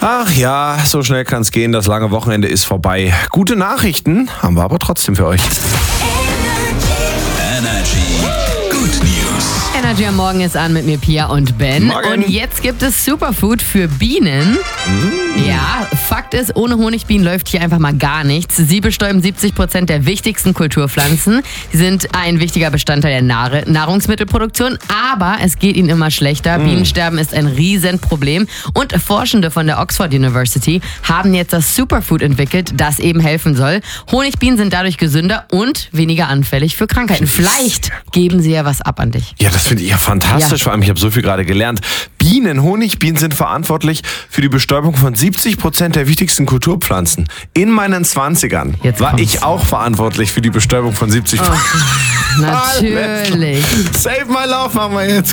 Ach ja, so schnell kann's gehen. Das lange Wochenende ist vorbei. Gute Nachrichten haben wir aber trotzdem für euch. Energy Good News. Energy am Morgen ist an mit mir, Pia und Ben. Morgen. Und jetzt gibt es Superfood für Bienen. Ja, Fakt ist, ohne Honigbienen läuft hier einfach mal gar nichts. Sie bestäuben 70% der wichtigsten Kulturpflanzen. Sie sind ein wichtiger Bestandteil der Nahrungsmittelproduktion, aber es geht ihnen immer schlechter. Bienensterben ist ein Riesenproblem. Und Forschende von der Oxford University haben jetzt das Superfood entwickelt, das eben helfen soll. Honigbienen sind dadurch gesünder und weniger anfällig für Krankheiten. Vielleicht geben sie ja was ab an dich. Ja, das finde ich ja fantastisch. Ja. Vor allem, ich habe so viel gerade gelernt. Honigbienen sind verantwortlich für die Bestäubung von 70% der wichtigsten Kulturpflanzen. In meinen 20ern Jetzt war kommt's. ich auch verantwortlich für die Bestäubung von 70%. Natürlich. Save my love machen wir jetzt.